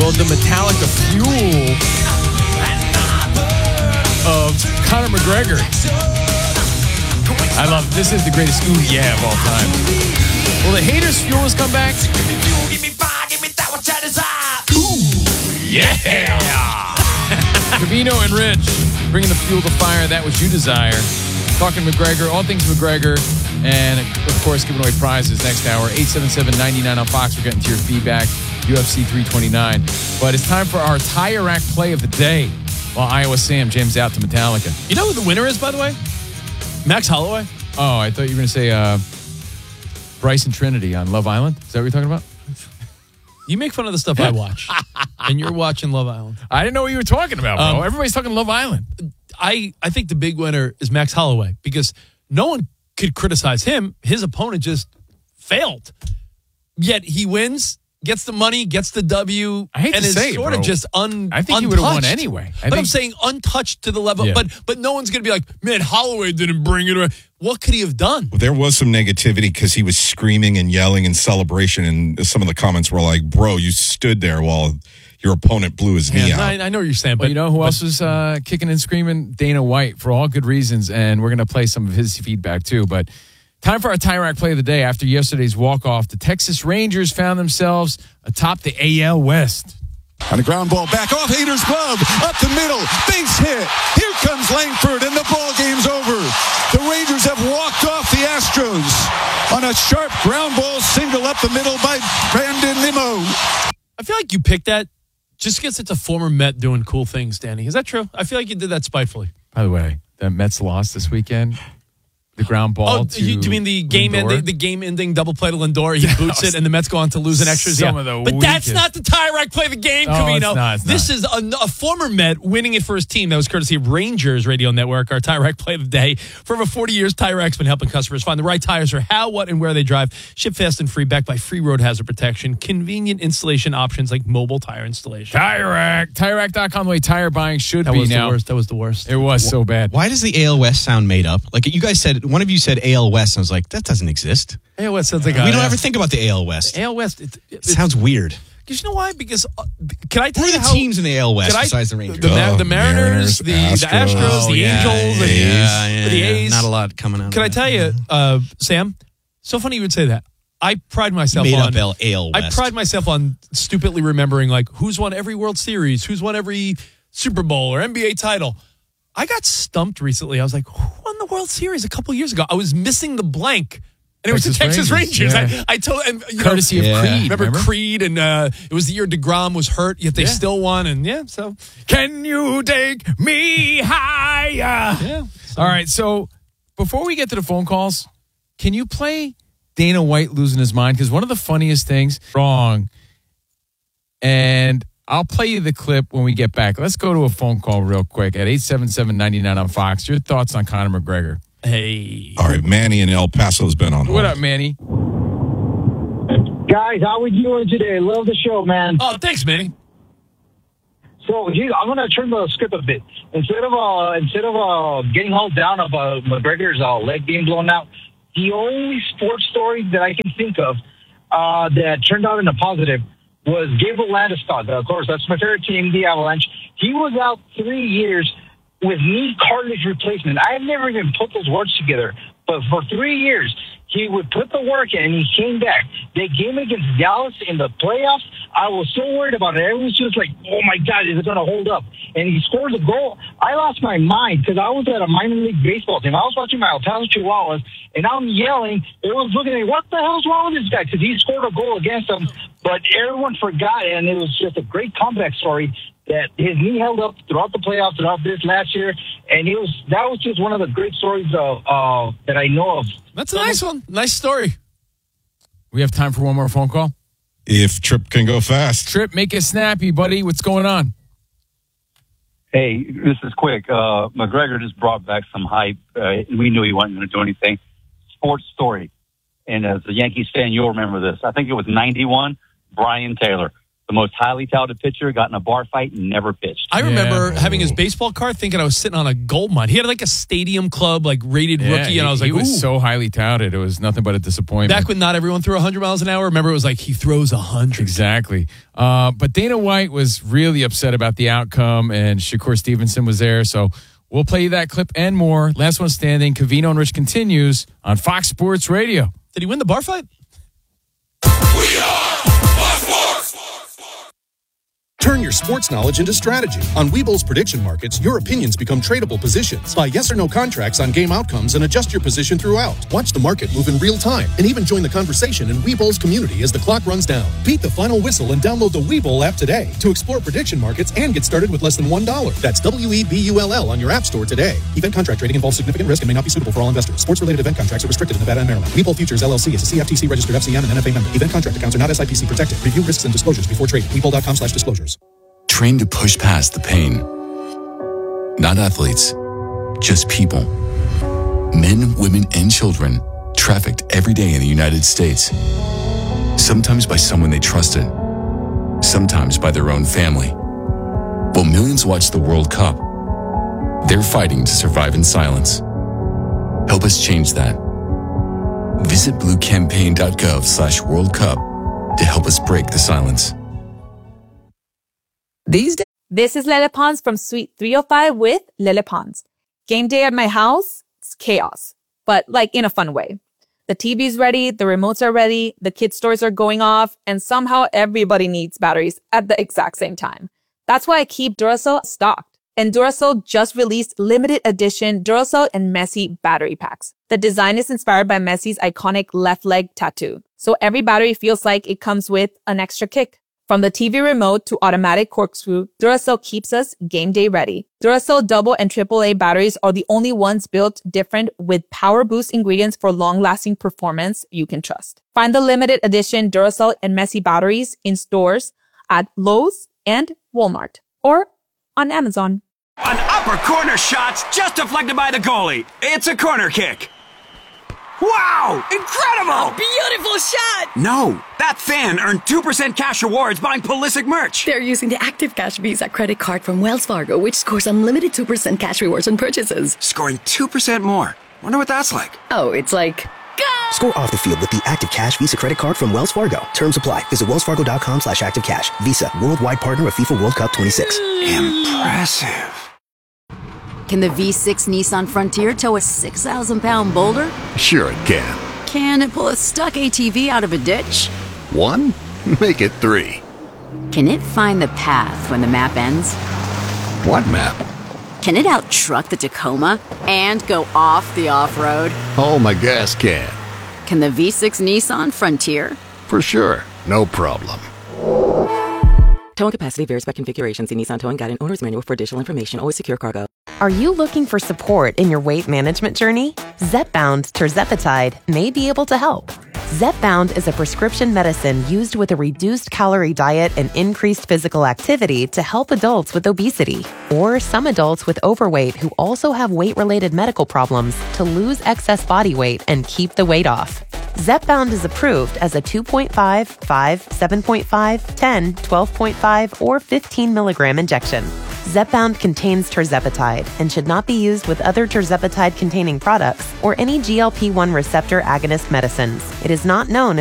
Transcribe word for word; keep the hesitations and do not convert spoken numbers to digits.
Well, the Metallica Fuel of Conor McGregor. I love it. This is the greatest ooh yeah of all time. Will the Haters Fuel has come back? Ooh yeah! Cavino and Rich bringing the fuel to fire. That was You Desire. Talking McGregor, all things McGregor, and of course giving away prizes next hour. eight seven seven, nine nine on Fox. We're getting to your feedback. U F C three twenty-nine. But it's time for our Tire Rack play of the day. While Iowa Sam jams out to Metallica. You know who the winner is, by the way? Max Holloway. Oh, I thought you were going to say uh, Bryce and Trinity on Love Island. Is that what you're talking about? You make fun of the stuff I watch, and you're watching Love Island. I didn't know what you were talking about, bro. Um, Everybody's talking Love Island. I, I think the big winner is Max Holloway because no one could criticize him. His opponent just failed. Yet he wins, gets the money, gets the W, I hate and to is say it, sort bro. of just un. I think untouched. he would have won anyway. I but think, I'm saying untouched to the level. Yeah. But but no one's going to be like, man, Holloway didn't bring it. What could he have done? There was some negativity because he was screaming and yelling in celebration, and some of the comments were like, bro, you stood there while your opponent blew his knee Yeah, out. I, I know what you're saying, but But you know who but, else was uh, kicking and screaming? Dana White, for all good reasons, and we're going to play some of his feedback too. But time for our Tire Rack play of the day. After yesterday's walk-off, the Texas Rangers found themselves atop the A L West. On a ground ball back off Hader's glove, up the middle, base hit. Here comes Langford, and the ball game's over. The Rangers have walked off the Astros on a sharp ground ball single up the middle by Brandon Nimmo. I feel like you picked that just because it's a former Met doing cool things, Danny. Is that true? I feel like you did that spitefully. By the way, the Mets lost this weekend. The ground ball Oh, to you, you mean the game Lindor. ending, the game ending double play to Lindor? He boots it, and the Mets go on to lose in extras. Some Yeah. of the but that's weakest. not the Tire Rack play of the game, Oh, Camino. it's not, it's this not. is a, a former Met winning it for his team. That was courtesy of Rangers Radio Network. Our Tire Rack play of the day. For over forty years, Tire Rack's been helping customers find the right tires for how, what, and where they drive. Ship fast and free, backed by free road hazard protection. Convenient installation options like mobile tire installation. Tire Rack. Tire Rack dot com, the way tire buying should That be was now. the worst. That was the worst. It was so bad. Why does the A L West sound made up? Like you guys said, one of you said A L West, and I was like, that doesn't exist. A L West sounds like we a- don't ever think about the A L West. A L West. It, it, It sounds weird. Because you know why? Because uh, can I tell Who are you the how teams in the A L West Can I- besides the Rangers? The, Ma- Oh, the Mariners, Mariners, the, the Astros. Astros, the Oh, yeah, Angels, the, yeah, yeah, the yeah. A's. Not a lot coming out. Can of I that. tell you, uh, Sam? So funny you would say that. I pride myself Made on up A L I West. pride myself on stupidly remembering like who's won every World Series, who's won every Super Bowl or N B A title. I got stumped recently. I was like, who won the World Series a couple years ago? I was missing the blank. And it was the Texas Texas Rangers, Rangers. yeah. I, I told, and, you Courtesy know, of Yeah. Creed. Remember, Remember? Creed, and uh, it was the year DeGrom was hurt, yet they Yeah. still won, and yeah, so Can you take me higher? yeah. All right, so before we get to the phone calls, can you play Dana White losing his mind? Because one of the funniest things, wrong, and I'll play you the clip when we get back. Let's go to a phone call real quick at eight seven seven, nine nine on Fox. Your thoughts on Conor McGregor? Hey, All right, Manny in El Paso's been on hold. What up, Manny? Guys, how we doing today? Love the show, man. oh, thanks, Manny. So here, I'm gonna turn the script a bit. Instead of uh, instead of uh, getting all down about McGregor's uh, leg being blown out, the only sports story that I can think of uh, that turned out in a positive was Gabriel Landeskog. Of course, that's my favorite team, the Avalanche. He was out three years with knee cartilage replacement. I've never even put those words together, but for three years, he would put the work in and he came back. The game against Dallas in the playoffs, I was so worried about it. Everyone was just like, oh my God, is it going to hold up? And he scored the goal. I lost my mind because I was at a minor league baseball team. I was watching my El Paso Chihuahuas, and I'm yelling. Everyone's looking at me, what the hell's wrong with this guy? Because he scored a goal against them, but everyone forgot, and it was just a great comeback story that his knee held up throughout the playoffs, throughout this last year, and it was that was just one of the great stories of, uh, that I know of. That's a nice one. Nice story. We have time for one more phone call. If Tripp can go fast. Trip, make it snappy, buddy. What's going on? Hey, this is quick. Uh, McGregor just brought back some hype. Uh, we knew he wasn't going to do anything. Sports story. And as a Yankees fan, you'll remember this. I think it was ninety-one, Brian Taylor. the most highly touted pitcher, got in a bar fight and never pitched. I remember Yeah. having his baseball card, thinking I was sitting on a gold mine. He had like a stadium club, like rated Yeah, rookie, and I was he, like, he was ooh. so highly touted. It was nothing but a disappointment. Back when not everyone threw one hundred miles an hour, remember it was like he throws one hundred. Exactly. Uh, but Dana White was really upset about the outcome, and Shakur Stevenson was there. So we'll play you that clip and more. Last one standing. Covino and Rich continues on Fox Sports Radio. Did he win the bar fight? Turn your sports knowledge into strategy. On Weeble's prediction markets, your opinions become tradable positions. Buy yes or no contracts on game outcomes and adjust your position throughout. Watch the market move in real time and even join the conversation in Weeble's community as the clock runs down. Beat the final whistle and download the Weeble app today to explore prediction markets and get started with less than one dollar. That's W E B U L L on your app store today. Event contract trading involves significant risk and may not be suitable for all investors. Sports-related event contracts are restricted in Nevada and Maryland. Weeble Futures L L C is a C F T C registered F C M and N F A member. Event contract accounts are not S I P C protected. Review risks and disclosures before trading. Weeble.com slash disclosures. Trained to push past the pain. Not athletes, just people. Men, women, and children trafficked every day in the United States. Sometimes by someone they trusted, sometimes by their own family. While millions watch the World Cup, they're fighting to survive in silence. Help us change that. Visit bluecampaign.gov slash World Cup to help us break the silence. These days. This is Lele Pons from Suite three oh five with Lele Pons. Game day at my house, it's chaos, but like in a fun way. The T V's ready, the remotes are ready, the kids' toys are going off, and somehow everybody needs batteries at the exact same time. That's why I keep Duracell stocked. And Duracell just released limited edition Duracell and Messi battery packs. The design is inspired by Messi's iconic left leg tattoo, so every battery feels like it comes with an extra kick. From the T V remote to automatic corkscrew, Duracell keeps us game day ready. Duracell double and triple A batteries are the only ones built different with power boost ingredients for long-lasting performance you can trust. Find the limited edition Duracell and Messi batteries in stores at Lowe's and Walmart or on Amazon. An upper corner shot's just deflected by the goalie. It's a corner kick. Wow! Incredible! A beautiful shot! No, that fan earned two percent cash rewards buying Pulisic merch. They're using the Active Cash Visa credit card from Wells Fargo, which scores unlimited two percent cash rewards on purchases. Scoring two percent more. Wonder what that's like. Oh, it's like... Go! Score off the field with the Active Cash Visa credit card from Wells Fargo. Terms apply. Visit wellsfargo.com slash active cash. Visa, worldwide partner of FIFA World Cup twenty-six. Impressive. Can the V six Nissan Frontier tow a six thousand pound boulder? Sure it can. Can it pull a stuck A T V out of a ditch? One? Make it three. Can it find the path when the map ends? What map? Can it out-truck the Tacoma and go off the off-road? Oh, my gas can. Can the V six Nissan Frontier? For sure. No problem. Towing capacity varies by configuration. See Nissan Towing Guide and Owner's Manual for additional information. Always secure cargo. Are you looking for support in your weight management journey? Zepbound Tirzepatide may be able to help. Zepbound is a prescription medicine used with a reduced calorie diet and increased physical activity to help adults with obesity or some adults with overweight who also have weight-related medical problems to lose excess body weight and keep the weight off. Zepbound is approved as a two point five, five, seven point five, ten, twelve point five, or fifteen milligram injection. Zepbound contains tirzepatide and should not be used with other tirzepatide-containing products or any G L P one receptor agonist medicines. It is not known